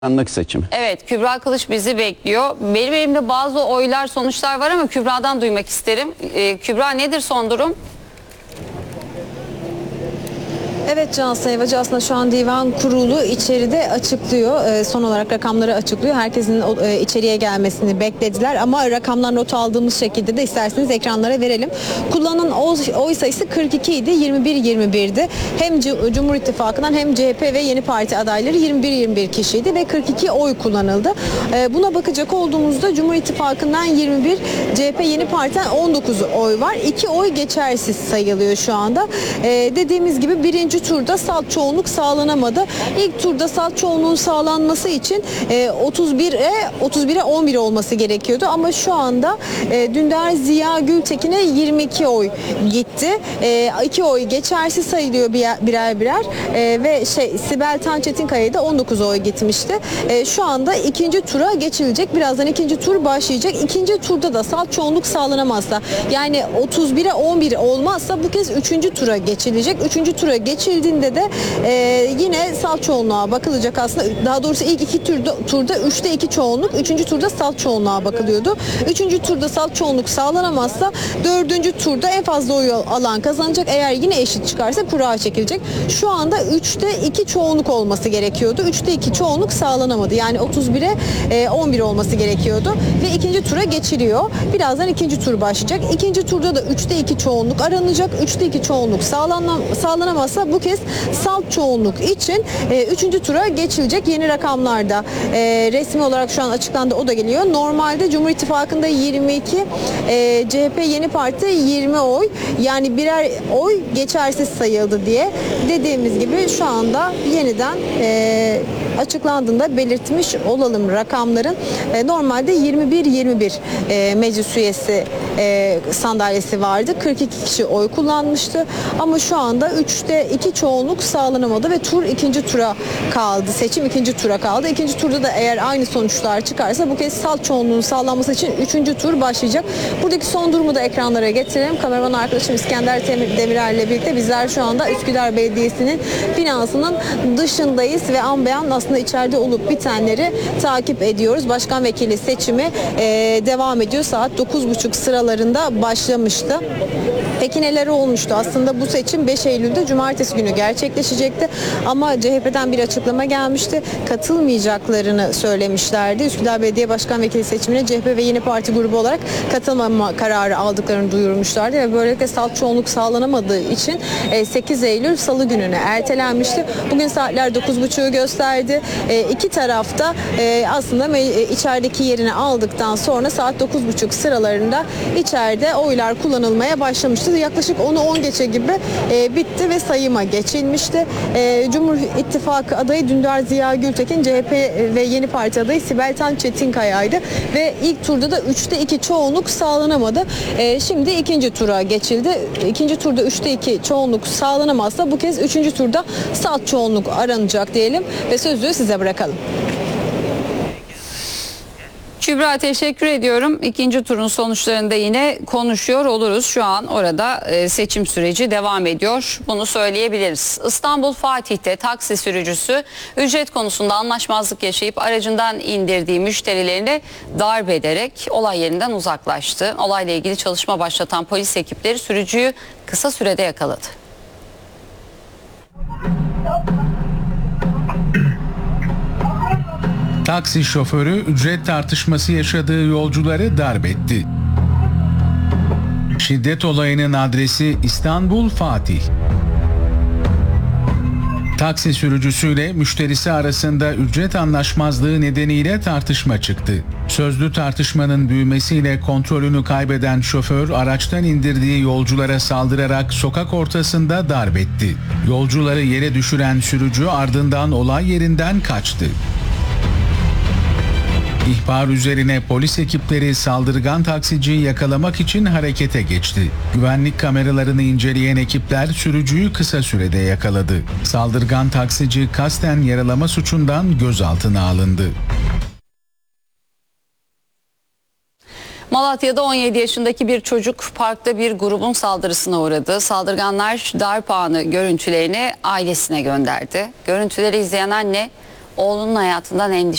Anlık seçimi. Evet, Kübra Kılıç bizi bekliyor. Benim elimde bazı oylar, sonuçlar var ama Kübra'dan duymak isterim. Kübra, nedir son durum? Evet, Can Sayvacı aslında şu an divan kurulu içeride açıklıyor. Son olarak rakamları açıklıyor. Herkesin içeriye gelmesini beklediler ama rakamlar not aldığımız şekilde de isterseniz ekranlara verelim. Kullanılan oy sayısı 42 idi. 21-21'di. Hem Cumhur İttifakı'ndan hem CHP ve Yeni Parti adayları 21-21 kişiydi ve 42 oy kullanıldı. Buna bakacak olduğumuzda Cumhur İttifakı'ndan 21, CHP Yeni Parti'den 19 oy var. 2 oy geçersiz sayılıyor şu anda. Dediğimiz gibi birinci turda salt çoğunluk sağlanamadı. İlk turda salt çoğunluğun sağlanması için 31'e 11 olması gerekiyordu ama şu anda Dündar Ziya Gültekin'e 22 oy gitti. 2 oy geçersiz sayılıyor birer birer ve Sibel Tançetinkaya'ya da 19 oy gitmişti. Şu anda ikinci tura geçilecek. Birazdan ikinci tur başlayacak. İkinci turda da salt çoğunluk sağlanamazsa, yani 31'e 11 olmazsa bu kez üçüncü tura geçilecek. Üçüncü tura geçildiğinde de yine salt çoğunluğa bakılacak aslında. Daha doğrusu ilk iki turda 3'te 2 çoğunluk, üçüncü turda salt çoğunluğa bakılıyordu. Üçüncü turda salt çoğunluk sağlanamazsa dördüncü turda en fazla oyu alan kazanacak. Eğer yine eşit çıkarsa kura çekilecek. Şu anda 3'te 2 çoğunluk olması gerekiyordu. 3'te 2 çoğunluk sağlanamadı. Yani 31'e 11 olması gerekiyordu ve ikinci tura geçiliyor. Birazdan ikinci tur başlayacak. İkinci turda da 3'te 2 çoğunluk aranacak. 3'te 2 çoğunluk sağlanamazsa bu kez salt çoğunluk için 3. tura geçilecek. Yeni rakamlarda resmi olarak şu an açıklandı, o da geliyor. Normalde Cumhur İttifakı'nda 22, CHP Yeni Parti 20 oy, yani birer oy geçersiz sayıldı diye dediğimiz gibi şu anda yeniden açıklandığında belirtmiş olalım rakamların. Normalde 21-21 meclis üyesi sandalyesi vardı. 42 kişi oy kullanmıştı ama şu anda 3'te 2 çoğunluk sağlanamadı ve tur ikinci tura kaldı. Seçim ikinci tura kaldı. İkinci turda da eğer aynı sonuçlar çıkarsa bu kez salt çoğunluğun sağlanması için üçüncü tur başlayacak. Buradaki son durumu da ekranlara getirelim. Kameraman arkadaşım İskender Demirel ile birlikte bizler şu anda Üsküdar Belediyesi'nin binasının dışındayız ve an beyan aslında içeride olup bitenleri takip ediyoruz. Başkan vekili seçimi devam ediyor. Saat 9.30 sıralarında başlamıştı. Peki neler olmuştu? Aslında bu seçim 5 Eylül'de Cumartesi günü gerçekleşecekti ama CHP'den bir açıklama gelmişti. Katılmayacaklarını söylemişlerdi. Üsküdar Belediye Başkan Vekili seçimine CHP ve Yeni Parti grubu olarak katılmama kararı aldıklarını duyurmuşlardı ve böylelikle salt çoğunluk sağlanamadığı için 8 Eylül Salı gününe ertelenmişti. Bugün saatler 9.30'u gösterdi. İki tarafta aslında içerideki yerini aldıktan sonra saat 9.30 sıralarında içeride oylar kullanılmaya başlamıştı. Yaklaşık 10'u 10 geçe gibi bitti ve sayıma geçilmişti. Cumhur İttifakı adayı Dündar Ziya Gültekin, CHP ve Yeni Parti adayı Sibel Tançetinkaya'ydı ve ilk turda da 3'te 2 çoğunluk sağlanamadı. Şimdi ikinci tura geçildi. İkinci turda 3'te 2 çoğunluk sağlanamazsa bu kez üçüncü turda salt çoğunluk aranacak diyelim ve sözü size bırakalım. Kübra, teşekkür ediyorum. İkinci turun sonuçlarında yine konuşuyor oluruz. Şu an orada seçim süreci devam ediyor. Bunu söyleyebiliriz. İstanbul Fatih'te taksi sürücüsü ücret konusunda anlaşmazlık yaşayıp aracından indirdiği müşterilerini darp ederek olay yerinden uzaklaştı. Olayla ilgili çalışma başlatan polis ekipleri sürücüyü kısa sürede yakaladı. Taksi şoförü ücret tartışması yaşadığı yolcuları darp etti. Şiddet olayının adresi İstanbul Fatih. Taksi sürücüsüyle müşterisi arasında ücret anlaşmazlığı nedeniyle tartışma çıktı. Sözlü tartışmanın büyümesiyle kontrolünü kaybeden şoför araçtan indirdiği yolculara saldırarak sokak ortasında darp etti. Yolcuları yere düşüren sürücü ardından olay yerinden kaçtı. İhbar üzerine polis ekipleri saldırgan taksiciyi yakalamak için harekete geçti. Güvenlik kameralarını inceleyen ekipler sürücüyü kısa sürede yakaladı. Saldırgan taksici kasten yaralama suçundan gözaltına alındı. Malatya'da 17 yaşındaki bir çocuk parkta bir grubun saldırısına uğradı. Saldırganlar darp anı görüntülerini ailesine gönderdi. Görüntüleri izleyen anne oğlunun hayatından endişe